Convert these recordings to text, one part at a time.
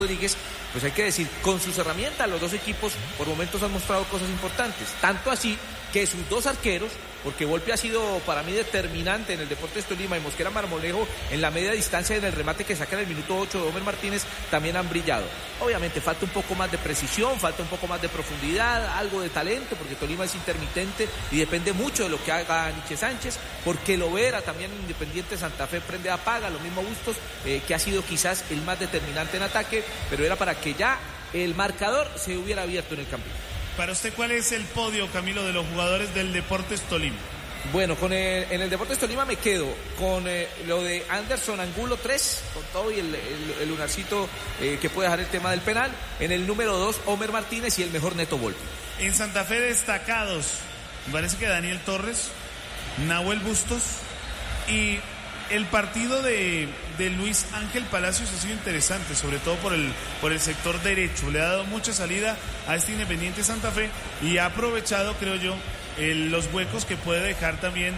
Rodríguez, pues hay que decir, con sus herramientas los dos equipos por momentos han mostrado cosas importantes, tanto así que sus dos arqueros, porque Volpi ha sido para mí determinante en el Deportes Tolima y Mosquera Marmolejo en la media distancia en el remate que saca en el minuto 8 de Homer Martínez, también han brillado. Obviamente falta un poco más de precisión, falta un poco más de profundidad, algo de talento, porque Tolima es intermitente y depende mucho de lo que haga Nietzsche Sánchez, porque Lovera también en Independiente Santa Fe prende apaga, lo mismo Bustos, que ha sido quizás el más determinante en ataque, pero era para que ya el marcador se hubiera abierto en el campo. Para usted, ¿cuál es el podio, Camilo, de los jugadores del Deportes Tolima? Bueno, en el Deportes Tolima me quedo con lo de Anderson Angulo 3, con todo y el lunarcito que puede dejar el tema del penal. En el número 2, Homer Martínez y el mejor Neto Volpi. En Santa Fe destacados, me parece que Daniel Torres, Nahuel Bustos y el partido de Luis Ángel Palacios ha sido interesante, sobre todo por el sector derecho. Le ha dado mucha salida a este Independiente Santa Fe y ha aprovechado, creo yo, los huecos que puede dejar también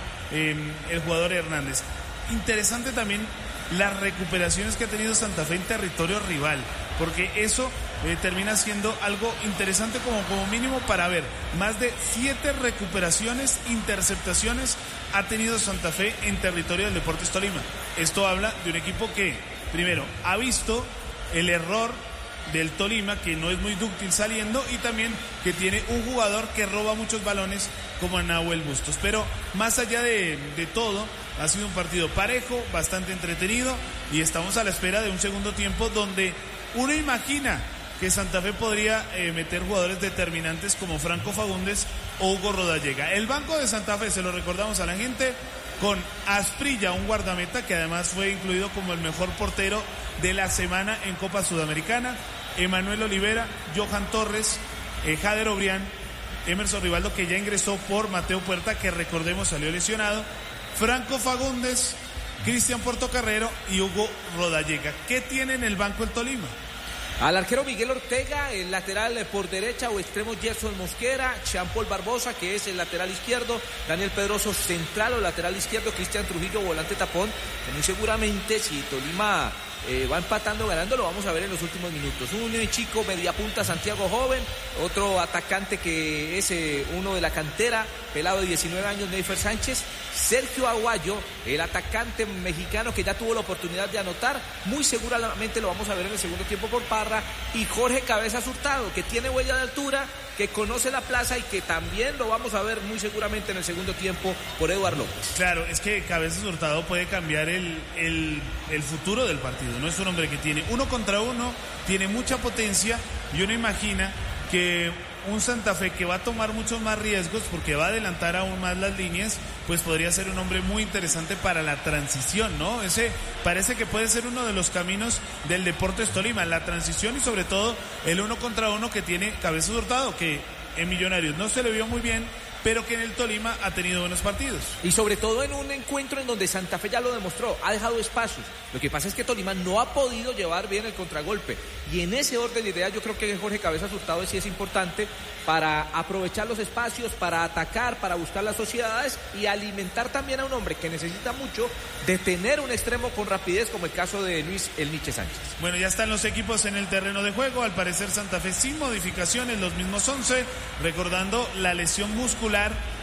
el jugador Hernández. Interesante también las recuperaciones que ha tenido Santa Fe en territorio rival, porque eso termina siendo algo interesante como mínimo para ver. Más de 7 recuperaciones, interceptaciones ha tenido Santa Fe en territorio del Deportes Tolima. Esto habla de un equipo que, primero, ha visto el error del Tolima, que no es muy dúctil saliendo, y también que tiene un jugador que roba muchos balones como Nahuel Bustos. Pero más allá de todo, ha sido un partido parejo, bastante entretenido, y estamos a la espera de un segundo tiempo donde uno imagina que Santa Fe podría meter jugadores determinantes como Franco Fagundes o Hugo Rodallega. El banco de Santa Fe, se lo recordamos a la gente, con Asprilla, un guardameta que además fue incluido como el mejor portero de la semana en Copa Sudamericana, Emanuel Olivera, Johan Torres, Jader Obrián, Emerson Rivaldo, que ya ingresó por Mateo Puerta, que recordemos salió lesionado, Franco Fagundes, Cristian Portocarrero y Hugo Rodallega. ¿Qué tiene en el banco el Tolima? Al arquero Miguel Ortega, el lateral por derecha o extremo Gerson Mosquera, Jean Paul Barbosa, que es el lateral izquierdo, Daniel Pedroso central o lateral izquierdo, Cristian Trujillo volante tapón, que muy seguramente si Tolima va empatando, ganando, lo vamos a ver en los últimos minutos. Un chico media punta, Santiago Joven, otro atacante que es uno de la cantera, pelado de 19 años, Neifer Sánchez, Sergio Aguayo, el atacante mexicano que ya tuvo la oportunidad de anotar, muy seguramente lo vamos a ver en el segundo tiempo por Parra, y Jorge Cabezas Hurtado, que tiene huella de altura, que conoce la plaza y que también lo vamos a ver muy seguramente en el segundo tiempo por Eduardo López. Claro, es que Cabezas Hurtado puede cambiar el futuro del partido, no es un hombre que tiene 1 contra 1, tiene mucha potencia, y uno imagina que un Santa Fe que va a tomar muchos más riesgos porque va a adelantar aún más las líneas, pues podría ser un hombre muy interesante para la transición, ¿no? Ese parece que puede ser uno de los caminos del Deportes Tolima, la transición y sobre todo el 1 contra 1 que tiene Cabezas Hurtado, que en Millonarios no se le vio muy bien, pero que en el Tolima ha tenido buenos partidos. Y sobre todo en un encuentro en donde Santa Fe ya lo demostró, ha dejado espacios. Lo que pasa es que Tolima no ha podido llevar bien el contragolpe. Y en ese orden de ideas yo creo que Jorge Cabezas Hurtado sí es importante para aprovechar los espacios, para atacar, para buscar las sociedades y alimentar también a un hombre que necesita mucho de tener un extremo con rapidez, como el caso de Luis el Nietzsche Sánchez. Bueno, ya están los equipos en el terreno de juego. Al parecer Santa Fe sin modificaciones, los mismos 11, recordando la lesión muscular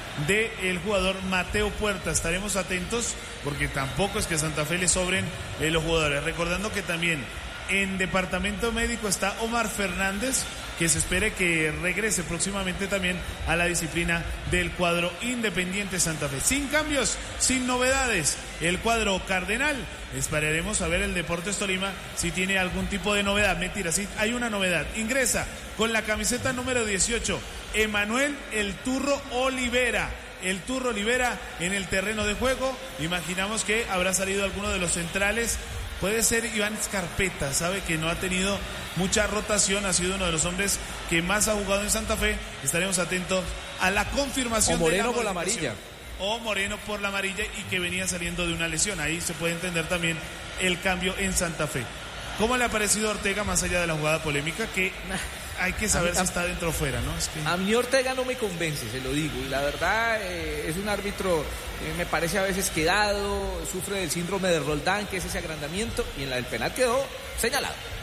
del jugador Mateo Puerta. Estaremos atentos porque tampoco es que a Santa Fe le sobren los jugadores. Recordando que también en departamento médico está Omar Fernández, que se espere que regrese próximamente también a la disciplina del cuadro Independiente Santa Fe. Sin cambios, sin novedades, el cuadro cardenal. Esperaremos a ver el Deportes Tolima si tiene algún tipo de novedad. Mentira, sí, hay una novedad. Ingresa con la camiseta número 18, Emanuel El Turro Olivera. El Turro Olivera en el terreno de juego. Imaginamos que habrá salido alguno de los centrales. Puede ser Iván Scarpeta, sabe que no ha tenido mucha rotación, ha sido uno de los hombres que más ha jugado en Santa Fe. Estaremos atentos a la confirmación. O Moreno por la amarilla. O Moreno por la amarilla y que venía saliendo de una lesión. Ahí se puede entender también el cambio en Santa Fe. ¿Cómo le ha parecido Ortega más allá de la jugada polémica? Que hay que saber si está dentro o fuera, ¿no? Es que... A mí Ortega no me convence, se lo digo, y la verdad es un árbitro, me parece a veces quedado, sufre del síndrome de Roldán, que es ese agrandamiento, y en la del penal quedó señalado.